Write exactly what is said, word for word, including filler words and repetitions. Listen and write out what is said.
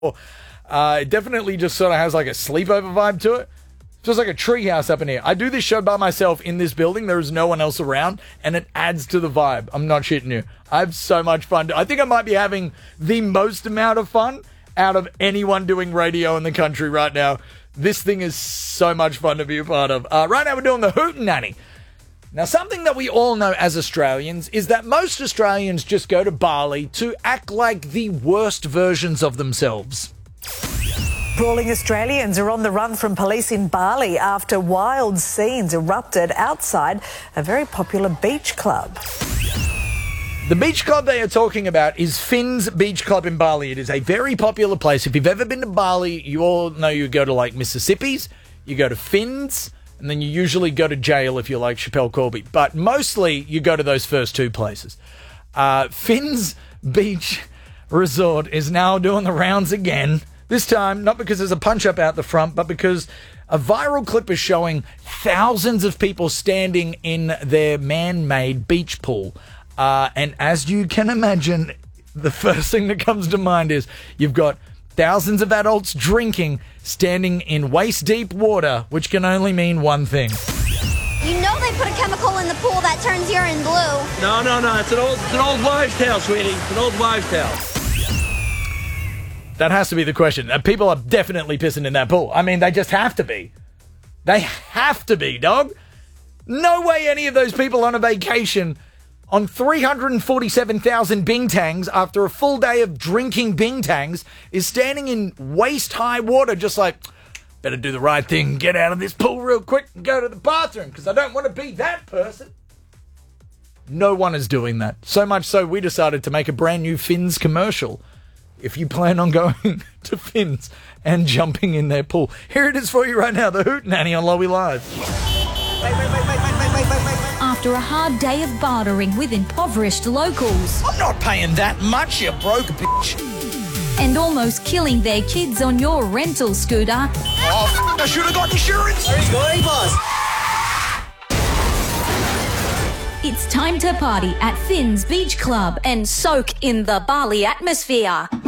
Uh, it definitely just sort of has like a sleepover vibe to it. Feels like a treehouse up in here. I do this show by myself in this building. There is no one else around, and it adds to the vibe. I'm not shitting you. I have so much fun. I think I might be having the most amount of fun out of anyone doing radio in the country right now. This thing is so much fun to be a part of. Uh, right now we're doing the Hootenanny. Now, something that we all know as Australians is that most Australians just go to Bali to act like the worst versions of themselves. Brawling Australians are on the run from police in Bali after wild scenes erupted outside a very popular beach club. The beach club they are talking about is Finn's Beach Club in Bali. It is a very popular place. If you've ever been to Bali, you all know you go to like Mississippi's, you go to Finn's, and then you usually go to jail if you like Chappelle Corby. But mostly you go to those first two places. Uh, Finn's Beach Resort is now doing the rounds again. This time, not because there's a punch-up out the front, but because a viral clip is showing thousands of people standing in their man-made beach pool. Uh, and as you can imagine, the first thing that comes to mind is you've got thousands of adults drinking, standing in waist-deep water, which can only mean one thing. You know they put a chemical in the pool that turns urine blue. No, no, no. It's an old, it's an old wives' tale, sweetie. It's an old wives' tale. That has to be the question. Uh, people are definitely pissing in that pool. I mean, they just have to be. They have to be, dog. No way any of those people on a vacation on three hundred forty-seven thousand bintangs after a full day of drinking bintangs is standing in waist-high water just like, better do the right thing, get out of this pool real quick and go to the bathroom because I don't want to be that person. No one is doing that. So much so we decided to make a brand new Finn's commercial. If you plan on going to Finn's and jumping in their pool. Here it is for you right now, the Hootenanny on Lowy Live. After a hard day of bartering with impoverished locals. I'm not paying that much, you broke bitch. And almost killing their kids on your rental scooter. Oh, I should have got insurance. Where's going, boss? It's time to party at Finn's Beach Club and soak in the Bali atmosphere.